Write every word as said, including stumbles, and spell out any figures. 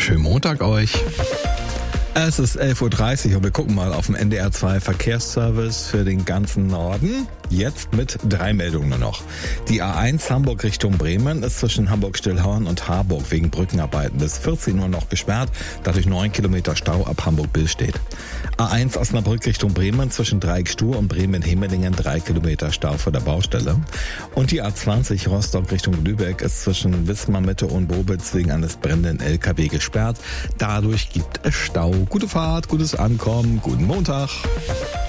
Schönen Montag euch. Es ist elf Uhr dreißig und wir gucken mal auf den N D R zwei Verkehrsservice für den ganzen Norden. Jetzt mit drei Meldungen nur noch. Die A eins Hamburg Richtung Bremen ist zwischen Hamburg-Stillhauern und Harburg wegen Brückenarbeiten bis vierzehn Uhr noch gesperrt, dadurch neun Kilometer Stau ab Hamburg-Billstedt. A eins Osnabrück Richtung Bremen zwischen Dreieckstuhl und Bremen-Hemelingen drei Kilometer Stau vor der Baustelle. Und die A zwanzig Rostock Richtung Lübeck ist zwischen Wismar-Mitte und Bobitz wegen eines brennenden L K W gesperrt. Dadurch gibt es Stau. Gute Fahrt, gutes Ankommen, guten Montag.